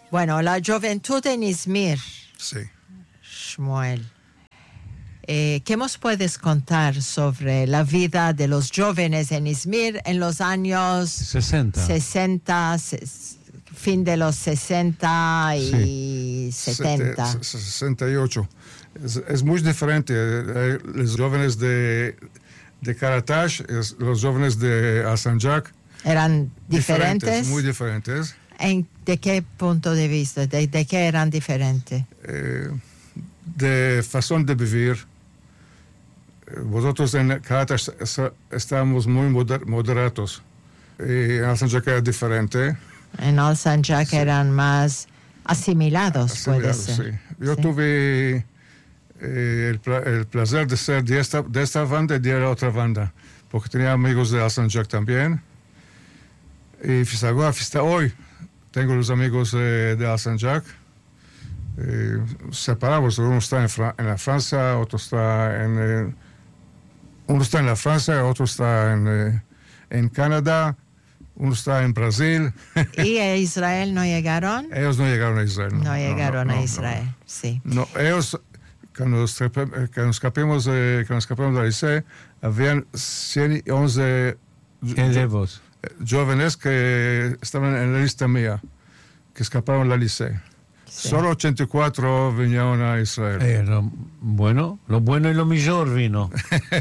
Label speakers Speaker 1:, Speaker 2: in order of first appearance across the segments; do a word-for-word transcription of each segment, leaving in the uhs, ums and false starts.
Speaker 1: Bueno, la juventud en Izmir.
Speaker 2: Sí.
Speaker 1: Shmuel. Eh, ¿Qué nos puedes contar sobre la vida de los jóvenes en Izmir en los años
Speaker 3: sesenta?
Speaker 1: sesenta, ses, fin de los sesenta y
Speaker 2: sí.
Speaker 1: setenta.
Speaker 2: sesenta y ocho. Es, es muy diferente. Eh, los jóvenes de, de Karatash, es, los jóvenes de Alsanjak.
Speaker 1: ¿Eran diferentes?
Speaker 2: diferentes muy diferentes.
Speaker 1: ¿En, ¿De qué punto de vista? ¿De, de qué eran diferentes?
Speaker 2: Eh, de razón de vivir. Vosotros en Karatash estábamos muy moder, moderados. Y en Alsanjak era diferente.
Speaker 1: En Alsanjak sí. eran más asimilados,
Speaker 2: asimilados
Speaker 1: puede ser.
Speaker 2: Sí. Yo
Speaker 1: sí.
Speaker 2: tuve eh, el, el placer de ser de esta, de esta banda y de la otra banda, porque tenía amigos de Alsanjak también. Y hasta hoy tengo los amigos eh, de Alsanjak. Eh, separados, uno está en, Fra en la Francia, otro está en... Eh, uno está en la Francia, otro está en, eh, en Canadá, uno está en Brasil.
Speaker 1: ¿Y a Israel no llegaron?
Speaker 2: Ellos no llegaron a Israel.
Speaker 1: No,
Speaker 2: no,
Speaker 1: no llegaron
Speaker 2: no,
Speaker 1: a
Speaker 2: no,
Speaker 1: Israel,
Speaker 2: no.
Speaker 1: sí.
Speaker 2: No, ellos, cuando nos, que nos escapamos de, que nos escapamos del liceo, habían ciento once
Speaker 3: elevos.
Speaker 2: jóvenes que estaban en la lista mía, que escaparon del liceo. Sí. Solo ochenta y cuatro vinieron a Israel.
Speaker 3: Eh, lo, bueno, lo bueno y lo mejor vino.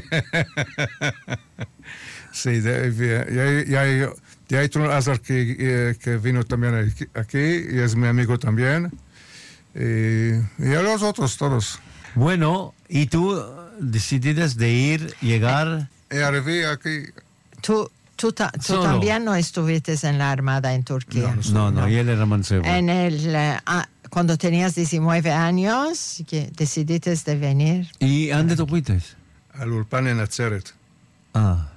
Speaker 2: Sí, de, y, y, y, y hay otro Azar que, eh, que vino también aquí y es mi amigo también. Y, y a los otros todos.
Speaker 3: Bueno, ¿y tú decidiste de ir, llegar?
Speaker 2: Y arribé aquí.
Speaker 1: ¿Tú, tú, ta, tú también no estuviste en la Armada en Turquía?
Speaker 3: No, no, no, no. Y él era mancebo.
Speaker 1: En el... Uh, ah, cuando tenías diecinueve años, que decidiste de venir.
Speaker 3: ¿Y dónde te fuiste?
Speaker 2: Al Ulpan en Nazaret.
Speaker 3: Ah.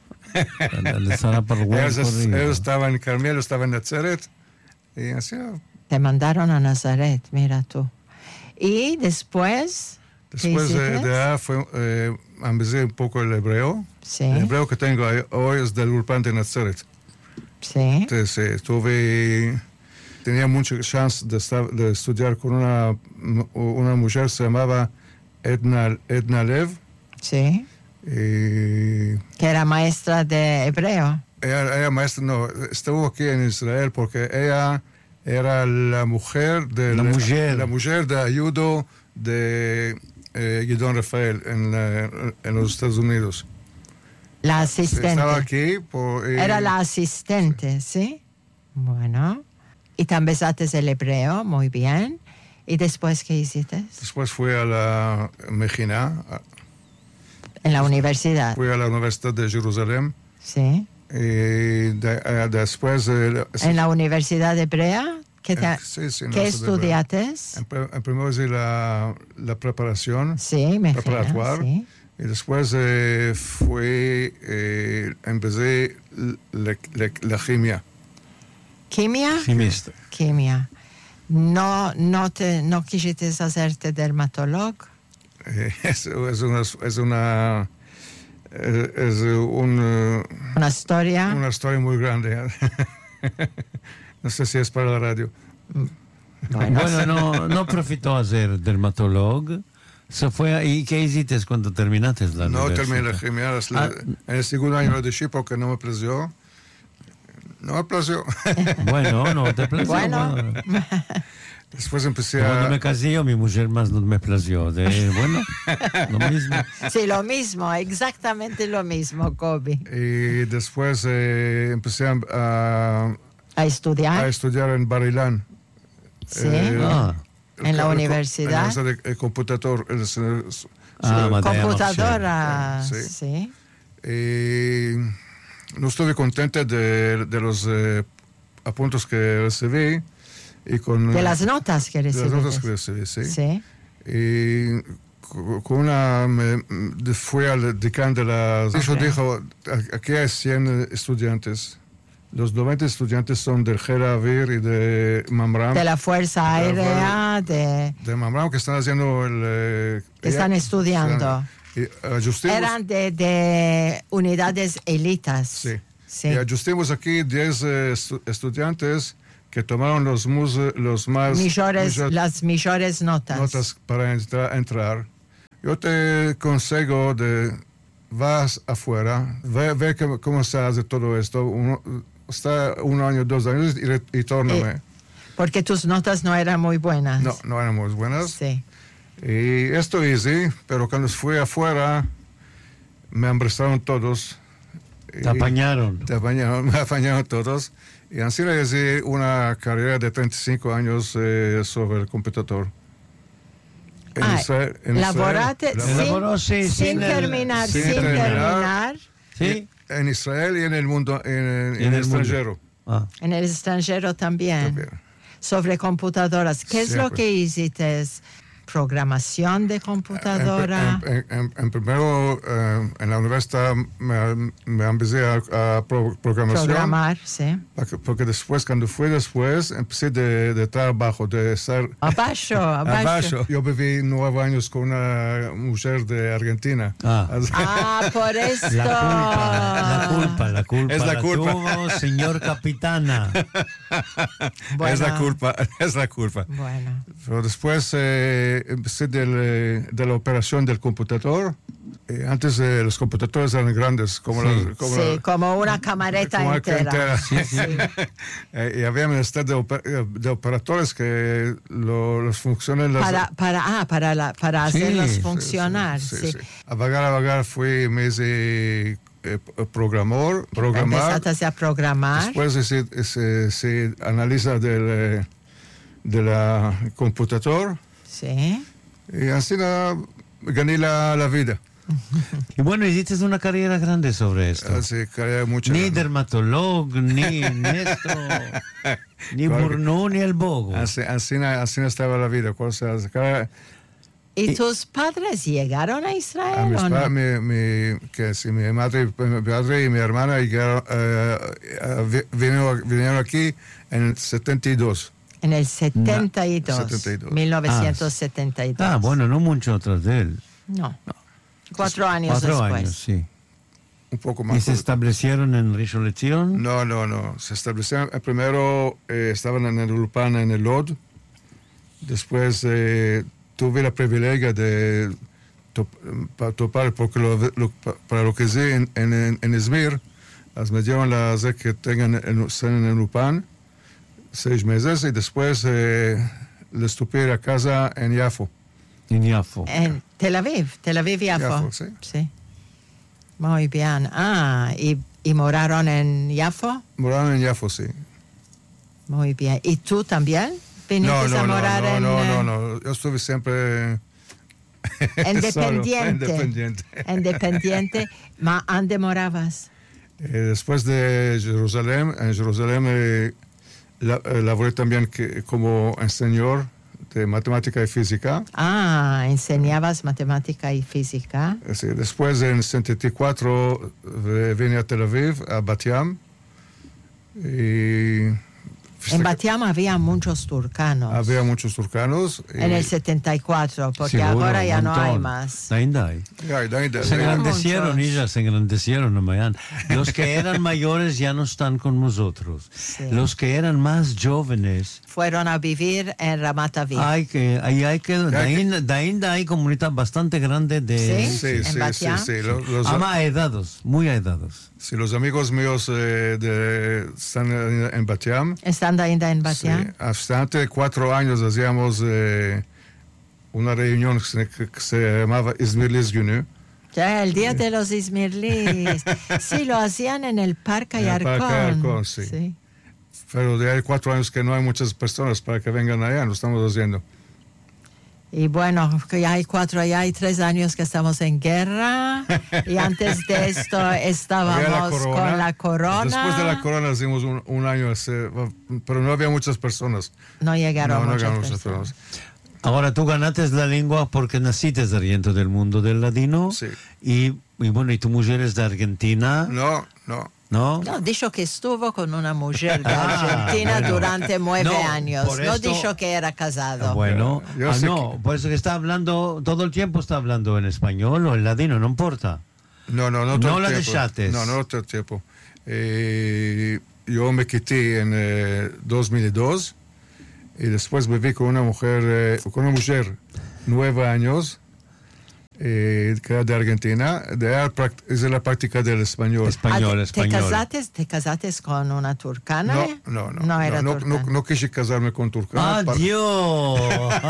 Speaker 2: ellos, ellos estaban en Carmelo, estaban en Nazaret. Y así.
Speaker 1: Te mandaron a Nazaret, mira tú. Y después.
Speaker 2: Después de, de ahí fue, eh, empecé un poco el hebreo.
Speaker 1: Sí.
Speaker 2: El hebreo que tengo hoy es del Ulpan de Nazaret.
Speaker 1: Sí.
Speaker 2: Entonces, eh, tuve. Tenía mucha chance de, estar, de estudiar con una, una mujer, se llamaba Edna, Edna Lev.
Speaker 1: Sí.
Speaker 2: Y
Speaker 1: que era maestra de hebreo.
Speaker 2: Ella, ella maestra, no, estuvo aquí en Israel porque ella era la mujer de
Speaker 3: la,
Speaker 2: la,
Speaker 3: mujer.
Speaker 2: la mujer de ayudo de eh, Gideon Rafael en, la, en los Estados Unidos.
Speaker 1: La asistente.
Speaker 2: Estaba aquí. Por, eh,
Speaker 1: era la asistente, ¿sí? ¿sí? Bueno. Y te empezaste el hebreo, muy bien. ¿Y después qué hiciste?
Speaker 2: Después fui a la Mejina.
Speaker 1: En la universidad.
Speaker 2: Fui a la Universidad de Jerusalén.
Speaker 1: Sí.
Speaker 2: Y de, uh, después... Eh,
Speaker 1: ¿En la Universidad Hebrea? ¿Qué, te,
Speaker 2: eh, sí, sí,
Speaker 1: ¿qué estudiaste?
Speaker 2: En, en primero hice la, la preparación.
Speaker 1: Sí, me
Speaker 2: preparatoria. Sí. Y después eh, fui... Eh, empecé la, la, la química.
Speaker 1: ¿Química?
Speaker 3: Quimista.
Speaker 1: Química. ¿No, no, te, no quisiste hacerte dermatólogo?
Speaker 2: Eh, es, es una... Es una Es, es un,
Speaker 1: una historia
Speaker 2: una historia muy grande. No sé si es para la radio.
Speaker 3: Bueno, bueno no, no profitó a ser dermatólogo. Se fue. ¿Y qué hiciste cuando terminaste la
Speaker 2: No
Speaker 3: universidad?
Speaker 2: terminé la química. Ah. En el segundo año lo dejé porque no me plació. No me plació.
Speaker 3: Bueno, no te plació.
Speaker 1: Bueno.
Speaker 3: Bueno.
Speaker 2: Después empecé a...
Speaker 3: Cuando me casé yo, mi mujer más no me plació. De, bueno, lo mismo.
Speaker 1: Sí, lo mismo, exactamente lo mismo, Kobe.
Speaker 2: Y después eh, empecé a, a...
Speaker 1: ¿A estudiar?
Speaker 2: A estudiar en Bar Ilan.
Speaker 1: Sí, eh, ah. en la
Speaker 2: el,
Speaker 1: universidad.
Speaker 2: El, el, el computador. El, el,
Speaker 1: ah, el, computadora, sí. sí.
Speaker 2: Y no estuve contenta de, de los eh, apuntes que recibí. Y con,
Speaker 1: de las notas que recibí.
Speaker 2: De las notas que recibí, sí.
Speaker 1: Sí.
Speaker 2: Y con una... Me, fui al decán de la... Okay. Eso dijo, aquí hay cien estudiantes. Los noventa estudiantes son del Jera Avir y de Mamram.
Speaker 1: De la Fuerza Aérea, de...
Speaker 2: De Mamram, que están haciendo el... Eh,
Speaker 1: que están estudiando.
Speaker 2: Están,
Speaker 1: Eran de, de unidades élitas.
Speaker 2: Sí.
Speaker 1: sí.
Speaker 2: Y ajustemos aquí diez eh, estu estudiantes que tomaron los, mus, los más...
Speaker 1: Mejores,
Speaker 2: mejor-
Speaker 1: las mejores notas.
Speaker 2: notas para entra- entrar. Yo te consejo de vas afuera, ve, ve que- cómo se hace todo esto, uno, está un año, dos años y, re- y tórname.
Speaker 1: Eh, Porque tus notas no eran muy buenas.
Speaker 2: No, no eran muy buenas.
Speaker 1: Sí.
Speaker 2: Y esto hice, pero cuando fui afuera, me empezaron todos.
Speaker 3: Te
Speaker 2: Y-
Speaker 3: apañaron.
Speaker 2: Te apañaron, me apañaron todos. Y así le hice una carrera de treinta y cinco años eh, sobre el computador. En
Speaker 1: Ah,
Speaker 2: Israel- en
Speaker 1: laborate
Speaker 2: Israel-
Speaker 1: sin,
Speaker 3: Laboró, sí,
Speaker 1: sin
Speaker 3: sin el-
Speaker 1: terminar,
Speaker 2: sin
Speaker 1: sin
Speaker 2: terminar.
Speaker 1: terminar.
Speaker 3: ¿Sí?
Speaker 2: En Israel y en el mundo, en, en
Speaker 3: En
Speaker 2: el,
Speaker 3: el mundo.
Speaker 2: extranjero.
Speaker 3: Ah.
Speaker 1: En el extranjero también.
Speaker 2: También.
Speaker 1: Sobre computadoras. ¿Qué es lo
Speaker 2: Siempre.
Speaker 1: que hiciste? ¿Programación de computadora?
Speaker 2: En, en- en- en primero, eh, en la universidad me, me empecé a, a pro- programación.
Speaker 1: Programar, sí.
Speaker 2: Porque, porque después, cuando fui después, empecé de, de trabajo, de estar
Speaker 1: Abajo, abajo.
Speaker 2: abajo. Yo viví nueve años con una mujer de Argentina.
Speaker 3: Ah.
Speaker 2: Así-
Speaker 1: Ah, por esto.
Speaker 3: La culpa, la culpa, la culpa.
Speaker 2: Es la culpa.
Speaker 3: tuvo, señor capitana.
Speaker 1: Bueno.
Speaker 2: Es la culpa, es la culpa.
Speaker 1: Bueno.
Speaker 2: Pero después eh, empecé del, eh, de la operación del computador. Eh, antes eh, los computadores eran grandes, como,
Speaker 3: Sí.
Speaker 2: la- como
Speaker 1: Sí,
Speaker 2: la-
Speaker 1: como una camareta
Speaker 2: como una
Speaker 1: entera.
Speaker 2: entera. Eh, y había menester de, oper- de operadores que lo- los funcionen las,
Speaker 1: Para, para, ah, para, la, para
Speaker 3: Sí,
Speaker 1: hacerlos
Speaker 3: sí,
Speaker 1: funcionar.
Speaker 2: Sí,
Speaker 1: Sí,
Speaker 2: sí. A vagar, a vagar fui, me hice eh, programador, programar.
Speaker 1: Empezaste a programar.
Speaker 2: Después se, se, se analiza del, eh, de la computador
Speaker 1: Sí.
Speaker 2: y así la, gané la, la vida.
Speaker 3: Y bueno, hiciste una carrera grande sobre esto.
Speaker 2: Así que hay mucha
Speaker 3: Ni
Speaker 2: ganas.
Speaker 3: dermatólogo, ni Néstor, ni
Speaker 2: Claro que-
Speaker 3: Burno, ni el Bogo.
Speaker 2: Así, así, así estaba la vida. O sea, cada-
Speaker 1: ¿Y tus padres llegaron a
Speaker 2: a
Speaker 1: Israel
Speaker 2: mis
Speaker 1: o
Speaker 2: pa-
Speaker 1: no?
Speaker 2: mi, mi, que si mi madre, mi padre y mi hermana llegaron, eh, eh, vi- vinieron, vinieron aquí en el setenta y dos.
Speaker 1: En el setenta y dos.
Speaker 2: setenta y dos.
Speaker 1: mil novecientos setenta y dos.
Speaker 3: Ah, bueno, no mucho atrás de él.
Speaker 1: No. Cuatro años
Speaker 3: Cuatro
Speaker 1: después.
Speaker 3: años, sí.
Speaker 2: Un poco
Speaker 3: ¿Y
Speaker 2: más.
Speaker 3: se establecieron en Rishon LeZion?
Speaker 2: No, no, no. Se establecieron, eh, primero eh, estaban en el Ulpan, en el Lod. Después eh, tuve la privilegio de top- pa- topar, porque lo, lo- pa- para lo que sé en, en, en Izmir, las me dieron la de que tengan en, estén en el Ulpan seis meses y después eh, les tuve a casa en Yafo.
Speaker 3: En Yafo.
Speaker 1: En Tel Aviv, Tel Aviv, Yafo.
Speaker 2: Yafo, sí.
Speaker 1: Sí. Muy bien. Ah, ¿y, y moraron en Yafo?
Speaker 2: Moraron en Yafo, sí.
Speaker 1: Muy bien. ¿Y tú también viniste
Speaker 2: No,
Speaker 1: a
Speaker 2: no, no,
Speaker 1: morar
Speaker 2: no,
Speaker 1: en...
Speaker 2: no,
Speaker 1: eh,
Speaker 2: no, no. Yo estuve siempre
Speaker 1: Independiente.
Speaker 2: solo, independiente.
Speaker 1: Independiente. Ma, ¿dónde morabas?
Speaker 2: Eh, después de Jerusalén, en Jerusalén eh, la, eh, laboré también que, como enseñador de matemática y física.
Speaker 1: Ah, enseñabas matemática y física.
Speaker 2: Eh, sí, después, en setenta y cuatro, eh, vine a Tel Aviv, a Bat Yam. Y
Speaker 1: En Bat Yam había muchos turcanos.
Speaker 2: había muchos turcanos. y-
Speaker 1: En el setenta y cuatro, porque
Speaker 3: Seguro,
Speaker 1: ahora ya
Speaker 3: un
Speaker 1: no hay
Speaker 3: montón.
Speaker 1: más.
Speaker 3: Ahí está, ahí.
Speaker 2: Ya, ya, ya,
Speaker 3: Se
Speaker 2: ya.
Speaker 3: engrandecieron
Speaker 1: muchos.
Speaker 3: ellas, se engrandecieron en Miami. Los que eran mayores ya no están con nosotros.
Speaker 1: Sí.
Speaker 3: Los que eran más jóvenes,
Speaker 1: Fueron a vivir en Ramat Aviv.
Speaker 3: hay que, ahí hay que, de
Speaker 2: Ya
Speaker 3: ahí,
Speaker 2: que-
Speaker 3: de ahí hay comunidad bastante grande de...
Speaker 1: Sí.
Speaker 2: Sí,
Speaker 1: ¿En
Speaker 2: sí,
Speaker 1: Bat
Speaker 2: sí,
Speaker 1: Yam?
Speaker 2: sí. Los, los-
Speaker 3: Ama aedados, muy aedados.
Speaker 2: sí, los amigos míos eh, de, están en, en Bat Yam.
Speaker 1: ¿Están ainda en Bat
Speaker 2: Sí,
Speaker 1: Yam?
Speaker 2: hasta antes de cuatro años hacíamos eh, una reunión que se, que se llamaba Izmir Lizgunu.
Speaker 1: Ya, el día de los Izmirlis. Sí, lo hacían en el Parque
Speaker 2: En el
Speaker 1: Ayarcón.
Speaker 2: Parque Ayarcón, sí. Pero de hay cuatro años que no hay muchas personas para que vengan allá, lo estamos haciendo.
Speaker 1: Y bueno, que ya hay cuatro, ya hay tres años que estamos en guerra. Y antes de esto
Speaker 2: Había
Speaker 1: estábamos con la corona.
Speaker 2: Después de la corona hicimos un, un año, ese, pero no había muchas personas.
Speaker 1: No llegaron
Speaker 2: No, no
Speaker 1: muchas
Speaker 2: llegaron muchas
Speaker 1: personas.
Speaker 2: personas.
Speaker 3: Ahora tú ganaste la lengua porque naciste dentro del mundo del ladino.
Speaker 2: Sí.
Speaker 3: Y, y bueno, y tu mujer es de Argentina,
Speaker 2: No, no.
Speaker 3: ¿no?
Speaker 1: No, dijo que estuvo con una mujer de
Speaker 3: Ah,
Speaker 1: Argentina
Speaker 3: bueno.
Speaker 1: durante nueve
Speaker 3: No,
Speaker 1: años.
Speaker 3: por
Speaker 1: No
Speaker 3: esto-
Speaker 1: dijo que era casado.
Speaker 3: Bueno,
Speaker 2: Yo
Speaker 3: ah,
Speaker 2: sé
Speaker 3: no, por eso que está hablando, todo el tiempo está hablando en español o en ladino, no importa.
Speaker 2: No, no, no.
Speaker 3: No
Speaker 2: todo el
Speaker 3: la
Speaker 2: tiempo.
Speaker 3: dejates.
Speaker 2: No, no todo el tiempo. Eh, yo me quité en eh, dos mil dos y después viví con una mujer, eh, con una mujer nueve años, eh, que era de Argentina, de, es de la práctica del español.
Speaker 3: Español,
Speaker 1: Ah,
Speaker 3: español.
Speaker 1: ¿Te casaste, te casaste con una turcana?
Speaker 2: No,
Speaker 1: eh?
Speaker 2: no, no.
Speaker 1: No era
Speaker 2: no,
Speaker 1: turcana.
Speaker 2: no, no quise casarme con turcana. para-
Speaker 3: ¡Adiós!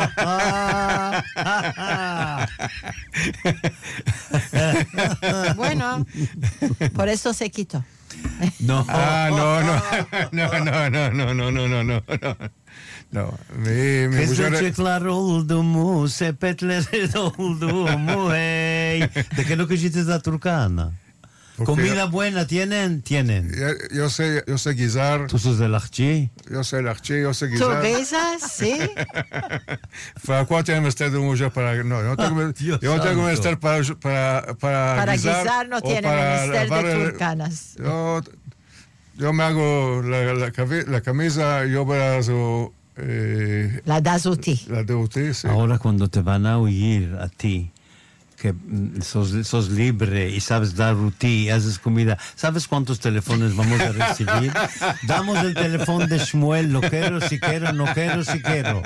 Speaker 1: Bueno, por eso se quitó.
Speaker 3: No.
Speaker 2: Ah, no, no, no, no, no, no, no, no, no, no, no. No, mi, mi mujer...
Speaker 3: Kızılcıklar oldu mu, sepetleri doldu mu, hey. ¿De qué no quisiste la turcana?
Speaker 2: Porque
Speaker 3: ¿Comida buena tienen? Tienen.
Speaker 2: Yo, yo sé, yo sé guisar,
Speaker 3: ¿Tú sos del Achí?
Speaker 2: yo sé l'archi, yo sé
Speaker 1: ¿Tú
Speaker 2: guisar.
Speaker 1: besas? Sí.
Speaker 2: ¿Para cuál tiene usted de mujer para...? No, yo no tengo,
Speaker 3: Dios
Speaker 2: yo no tengo
Speaker 3: santo.
Speaker 2: menester para, para, para,
Speaker 1: Para
Speaker 2: guisar.
Speaker 1: guisar no
Speaker 2: o
Speaker 1: tiene
Speaker 2: para
Speaker 1: menester
Speaker 2: lavar
Speaker 1: de
Speaker 2: el-
Speaker 1: turcanas.
Speaker 2: Yo, yo me hago la, la, cavi- la camisa, yo me la hago, eh,
Speaker 1: La das uti.
Speaker 2: la de usted, sí.
Speaker 3: Ahora cuando te van a oír a ti, que mm, sos, sos libre y sabes dar rutí y haces comida, ¿sabes cuántos teléfonos vamos a recibir? Damos el teléfono de Shmuel, lo quiero, si quiero, no quiero, si quiero.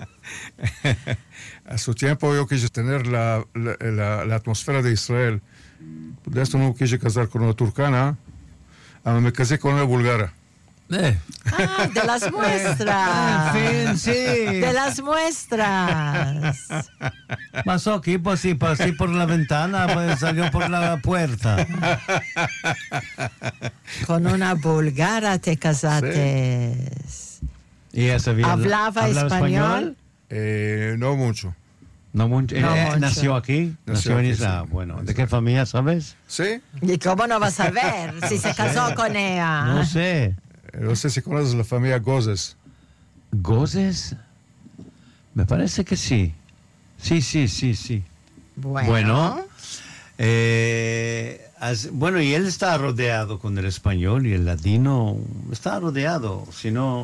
Speaker 2: A su tiempo yo quise tener la, la, la, la atmósfera de Israel. De esto no quise casar con una turcana, ah, me casé con una búlgara.
Speaker 3: Eh.
Speaker 1: Ah, de las muestras.
Speaker 3: En fin, sí.
Speaker 1: De las muestras.
Speaker 3: Pasó aquí, pues sí, pasé por la ventana, pues salió por la puerta.
Speaker 1: Con una búlgara te casaste.
Speaker 3: ¿Y ella sabía,
Speaker 1: ¿Hablaba español?
Speaker 2: Eh, no mucho.
Speaker 3: No mucho.
Speaker 1: No
Speaker 3: Eh,
Speaker 1: mucho.
Speaker 3: ¿Nació aquí?
Speaker 2: Nació
Speaker 3: en
Speaker 2: aquí,
Speaker 3: Israel.
Speaker 2: sí.
Speaker 3: Bueno, ¿de qué familia sabes?
Speaker 2: ¿Sí?
Speaker 1: ¿Y cómo no vas a ver si se casó con ella?
Speaker 3: No sé.
Speaker 2: No sé si conoces la familia Gozes.
Speaker 3: ¿Gozes? Me parece que sí. Sí, sí, sí, sí.
Speaker 1: Bueno.
Speaker 3: Bueno, eh, as- bueno, y él está rodeado con el español y el latino. Está rodeado, si no...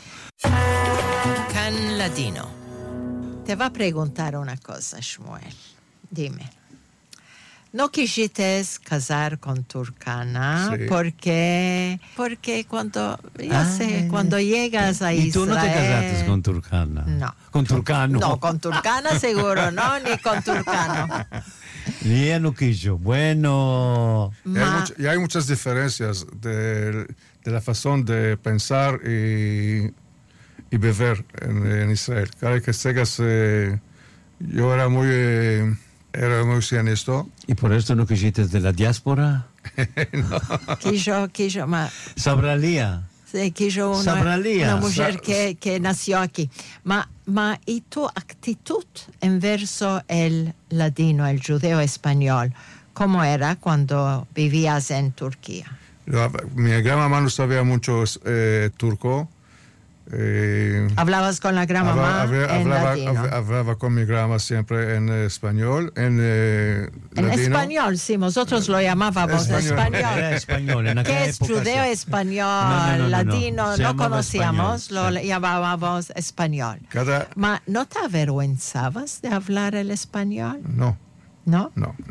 Speaker 1: Can Latino. Te va a preguntar una cosa, Shmuel. Dime. No quisiste casar con turcana
Speaker 2: Sí.
Speaker 1: porque porque cuando ya
Speaker 3: Ah.
Speaker 1: sé cuando llegas a Israel.
Speaker 3: ¿Y tú no te casaste con turcana?
Speaker 1: No.
Speaker 3: ¿Con turcano?
Speaker 1: No, con turcana seguro, no, ni con turcano.
Speaker 3: Ni ella no quiso. Bueno,
Speaker 2: Y hay,
Speaker 1: Ma-
Speaker 2: much- y hay muchas diferencias de, de la razón de pensar y, y beber en, en Israel. Cada vez que llegas, eh, yo era muy, eh, era muy sionista.
Speaker 3: ¿y por esto no quisiste de la diáspora?
Speaker 1: Quiso, quiso, ma,
Speaker 3: Sabralía.
Speaker 1: sí, quiso una,
Speaker 3: Sabralía.
Speaker 1: una mujer
Speaker 2: Sa-
Speaker 1: que, que nació aquí. Ma, ma, ¿y tu actitud en verso el latino, el judeo español? ¿Cómo era cuando vivías en Turquía?
Speaker 2: Lo- Mi gran mamá no sabía mucho eh, turco. Eh,
Speaker 1: ¿Hablabas con la gran mamá
Speaker 2: hablaba,
Speaker 1: en
Speaker 2: hablaba,
Speaker 1: latino?
Speaker 2: hab- hablaba con mi grandma siempre en español, en eh,
Speaker 1: En
Speaker 2: latino.
Speaker 1: español, sí, nosotros lo llamábamos
Speaker 2: Español.
Speaker 1: español.
Speaker 3: Era español en aquella
Speaker 1: ¿Qué es
Speaker 3: época,
Speaker 1: judeo,
Speaker 3: sí.
Speaker 1: español,
Speaker 3: No, no, no, no, no.
Speaker 1: latino?
Speaker 3: Se
Speaker 1: No
Speaker 3: llamaba
Speaker 1: conocíamos,
Speaker 3: español,
Speaker 1: lo
Speaker 3: sí.
Speaker 1: llamábamos español.
Speaker 2: Cada,
Speaker 1: Ma, ¿no te avergüenzabas de hablar el español?
Speaker 2: no,
Speaker 1: ¿No?
Speaker 2: no, no.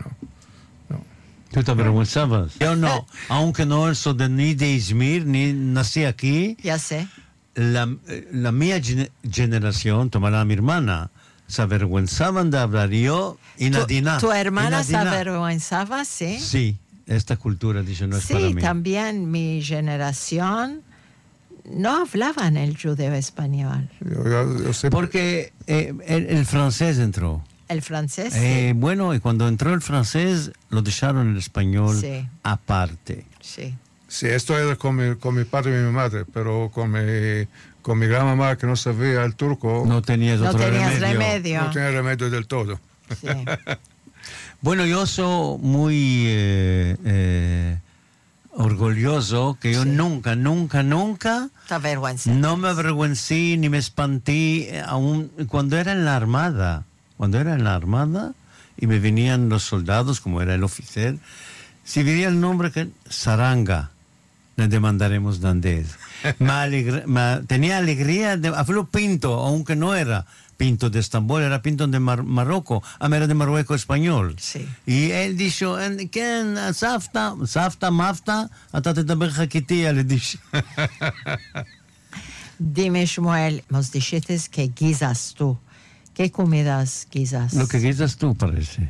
Speaker 3: ¿Tú te avergüenzabas? Yo no, aunque no soy de, ni de Izmir, ni nací aquí.
Speaker 1: Ya sé.
Speaker 3: La, la mía gen- generación, tomará mi hermana, se avergüenzaban de hablar yo y
Speaker 1: ¿Tu,
Speaker 3: Nadina.
Speaker 1: tu
Speaker 3: y
Speaker 1: hermana se
Speaker 3: Nadina.
Speaker 1: avergüenzaba? Sí.
Speaker 3: Sí, esta cultura, dice, no es para
Speaker 1: Sí,
Speaker 3: mí.
Speaker 1: también mi generación no hablaban el judeo español.
Speaker 2: Yo, yo- yo siempre-
Speaker 3: Porque eh, el, el francés entró.
Speaker 1: El francés, sí.
Speaker 3: Eh, bueno, y cuando entró el francés, lo dejaron el español
Speaker 1: Sí.
Speaker 3: aparte.
Speaker 1: sí.
Speaker 2: Sí, esto era con mi, con mi padre y mi madre, pero con mi, con mi gran mamá que no sabía el turco,
Speaker 3: No tenías
Speaker 1: No
Speaker 3: otro
Speaker 1: tenías
Speaker 3: remedio.
Speaker 1: remedio.
Speaker 2: no tenía remedio del todo.
Speaker 1: Sí.
Speaker 3: Bueno, yo soy muy eh, eh, orgulloso que yo
Speaker 1: Sí.
Speaker 3: nunca, nunca, nunca
Speaker 1: Te avergüenzas.
Speaker 3: no me avergüencé ni me espanté, eh, aún cuando era en la armada. Cuando era en la armada y me venían los soldados, como era el oficial, si veía el nombre que Saranga, le demandaremos dandés. Me alegra- me- tenía alegría de hacerlo pinto, aunque no era. Pinto de Estambul, era Pinto de Mar Marruecos, a mí era de Marruecos español.
Speaker 1: Sí.
Speaker 3: Y él dijo, ¿quién? Safta, Safta, Mafta, hasta te también jaquitía, le dije.
Speaker 1: Dime, Shmuel, nos dijiste que guisas tú. ¿Qué comidas guisas?
Speaker 3: Lo que guisas tú, parece.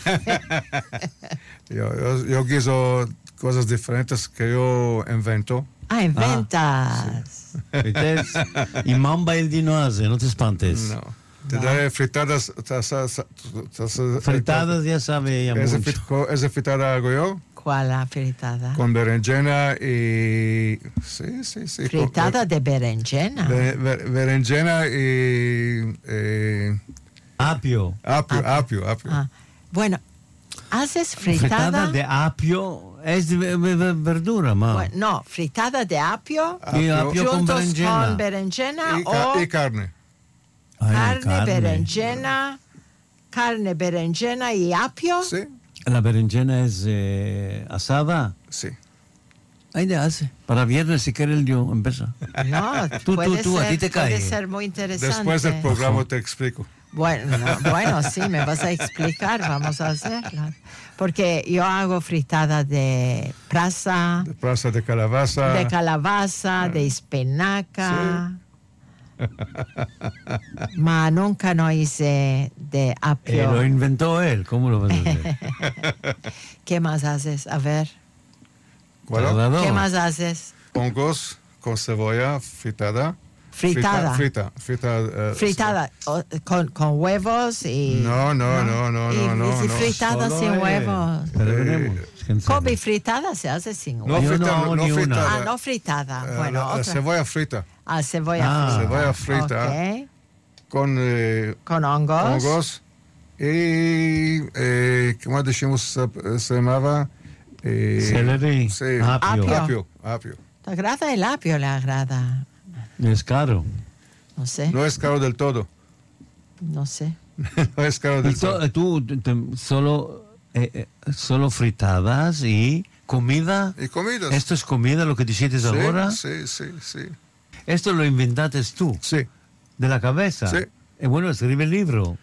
Speaker 2: yo, yo, yo guiso cosas diferentes que yo invento.
Speaker 1: Ah, inventas.
Speaker 3: ¿Viste? Y Mamba el no hace, no te espantes.
Speaker 2: No. Te daré fritadas.
Speaker 3: Fritadas ya sabe ya
Speaker 2: esa,
Speaker 3: mucho.
Speaker 2: Esa fritada hago yo.
Speaker 1: ¿Cuál la fritada?
Speaker 2: Con berenjena y... Sí, sí, sí.
Speaker 1: Fritada con, de berenjena.
Speaker 2: Be, be, berenjena y... Eh,
Speaker 3: apio.
Speaker 2: Apio, apio, apio.
Speaker 1: Ah. Bueno, ¿haces fritada?
Speaker 3: Fritada de apio es de, de, de verdura, ma.
Speaker 1: Bueno, no, fritada de apio.
Speaker 3: Apio, apio con berenjena.
Speaker 1: con berenjena
Speaker 2: y,
Speaker 1: o...
Speaker 2: y carne.
Speaker 1: Ay, carne, carne, berenjena, carne, berenjena y apio.
Speaker 2: Sí.
Speaker 3: ¿La berenjena es eh, asada?
Speaker 2: Sí.
Speaker 3: Ahí le hace. Para viernes, si quiere el yo, empieza.
Speaker 1: No,
Speaker 3: tú,
Speaker 1: puede
Speaker 3: tú, tú,
Speaker 1: ser,
Speaker 3: a ti te cae.
Speaker 1: Puede ser muy interesante.
Speaker 2: Después del programa te explico.
Speaker 1: Bueno, no, bueno, sí, me vas a explicar, vamos a hacerla. Porque yo hago fritada de prasa.
Speaker 2: De prasa de calabaza.
Speaker 1: De calabaza, ah. de espinaca. Sí. Ma nunca no hice de apio.
Speaker 3: Eh, lo inventó él, ¿cómo lo vas a hacer?
Speaker 1: ¿Qué más haces? A ver.
Speaker 2: ¿Cuál?
Speaker 1: ¿Qué más haces?
Speaker 2: Hongos con cebolla fritada.
Speaker 1: Fritada.
Speaker 2: Frita, frita. Uh,
Speaker 1: fritada o, con, con huevos y...
Speaker 2: No, no, no, no,
Speaker 1: y,
Speaker 2: no, no.
Speaker 1: Y
Speaker 2: no.
Speaker 1: fritada
Speaker 2: Solo
Speaker 1: sin
Speaker 2: es.
Speaker 1: huevos.
Speaker 2: Eh,
Speaker 1: Kobe fritada se hace sin huevos.
Speaker 2: No, frita,
Speaker 3: no,
Speaker 2: no, no fritada.
Speaker 1: Ah, no fritada.
Speaker 2: Uh,
Speaker 1: bueno,
Speaker 2: la,
Speaker 1: otra.
Speaker 2: la cebolla frita.
Speaker 1: Ah, cebolla
Speaker 3: ah,
Speaker 1: frita.
Speaker 2: Cebolla frita.
Speaker 1: Okay.
Speaker 2: Con, eh,
Speaker 1: con hongos.
Speaker 2: hongos. Y, eh, ¿cómo decimos se, se llamaba? Eh,
Speaker 3: Celery.
Speaker 2: Sí.
Speaker 3: Apio.
Speaker 2: Apio. Apio. Apio.
Speaker 1: ¿Te agrada el apio? ¿Le agrada?
Speaker 3: Es caro.
Speaker 1: No sé.
Speaker 2: No es caro del todo.
Speaker 1: No sé.
Speaker 2: No es caro del
Speaker 3: y to,
Speaker 2: todo.
Speaker 3: Tú te, solo, eh, eh, solo fritadas y comida.
Speaker 2: Y comidas.
Speaker 3: ¿Esto es comida lo que dijiste
Speaker 2: sí,
Speaker 3: ahora?
Speaker 2: Sí, sí, sí.
Speaker 3: ¿Esto lo inventaste tú?
Speaker 2: Sí.
Speaker 3: ¿De la cabeza?
Speaker 2: Sí.
Speaker 3: Eh, bueno, escribe el libro.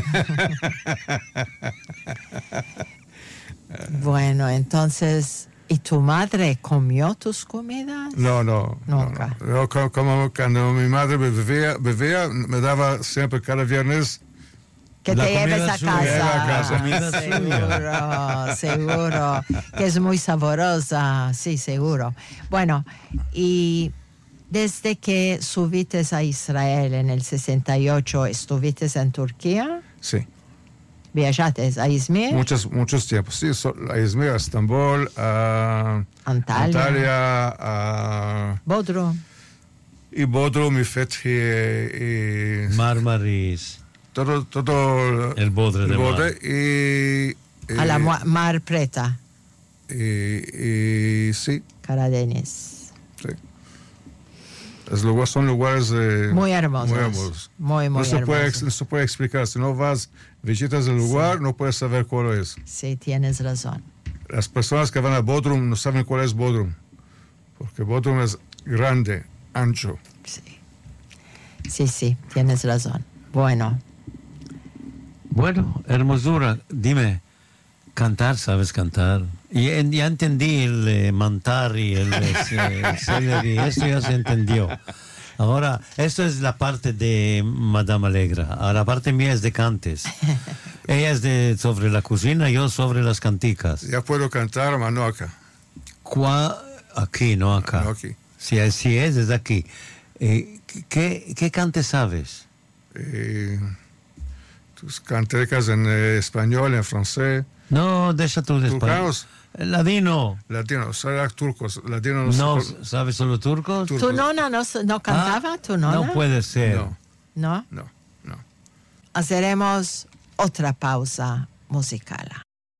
Speaker 1: Bueno, entonces, ¿y tu madre comió tus comidas?
Speaker 2: No, no.
Speaker 1: Nunca.
Speaker 2: No, no. Yo, como cuando mi madre bebía, bebía, me daba siempre cada viernes.
Speaker 1: Que te lleves a
Speaker 3: suya.
Speaker 1: casa.
Speaker 2: A casa.
Speaker 1: Seguro, seguro. Que es muy saborosa, sí, seguro. Bueno, y desde que subiste a Israel en el sesenta y ocho, ¿estuviste en Turquía?
Speaker 2: Sí.
Speaker 1: ¿Viajaste a Izmir?
Speaker 2: Muchos, muchos tiempos. Sí, so, a Izmir, a Estambul, a
Speaker 1: Antalya,
Speaker 2: Antalya a
Speaker 1: Bodrum.
Speaker 2: Y Bodrum, y Fethi, y...
Speaker 3: Marmaris.
Speaker 2: Todo, todo...
Speaker 3: El Bodre de
Speaker 2: Bodre,
Speaker 3: Mar.
Speaker 2: Y, y...
Speaker 1: A la Mar Preta.
Speaker 2: Y, y sí.
Speaker 1: Caradenis.
Speaker 2: Sí. Es lugar, son lugares eh,
Speaker 1: muy hermosos.
Speaker 2: Muy hermosos.
Speaker 1: Muy, muy
Speaker 2: no se
Speaker 1: hermosos.
Speaker 2: Puede, no se puede explicar. Si no vas, visitas el lugar, sí. No puedes saber cuál es.
Speaker 1: Sí, tienes razón.
Speaker 2: Las personas que van a Bodrum no saben cuál es Bodrum. Porque Bodrum es grande, ancho.
Speaker 1: Sí. Sí, sí, tienes razón. Bueno.
Speaker 3: Bueno, hermosura. Dime, cantar, ¿sabes cantar? Y ya entendí el eh, mantar y el, el celery, esto ya se entendió. Ahora, esto es la parte de Madame Alegra. Ahora, la parte mía es de cantes. Ella es de sobre la cocina, yo sobre las canticas.
Speaker 2: Ya puedo cantar, pero no acá.
Speaker 3: ¿Cuá? Aquí, no acá.
Speaker 2: No aquí.
Speaker 3: Si así es, es aquí. Eh, ¿qué, ¿Qué cante sabes?
Speaker 2: Eh, tus canticas en eh, español, en francés.
Speaker 3: No, deja tu español.
Speaker 2: ¿Turcanos?
Speaker 3: Ladino.
Speaker 2: Latino, será turcos. Latino
Speaker 3: no,
Speaker 2: no
Speaker 3: no ¿sabes solo turcos?
Speaker 1: turcos? ¿Tu nona no, no cantaba? Ah, ¿tu nona?
Speaker 3: No puede ser.
Speaker 2: No.
Speaker 1: ¿No?
Speaker 2: No, no.
Speaker 1: Haremos otra pausa musical.